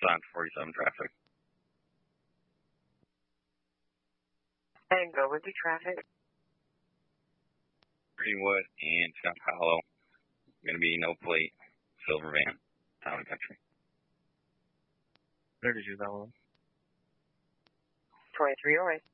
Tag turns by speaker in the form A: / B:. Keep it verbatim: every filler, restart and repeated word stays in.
A: on forty-seven traffic.
B: And go with the traffic.
A: Greenwood and Scott Hollow. Going to be no plate, silver van, Town and Country.
C: Where did you that one?
B: twenty-three oh eight.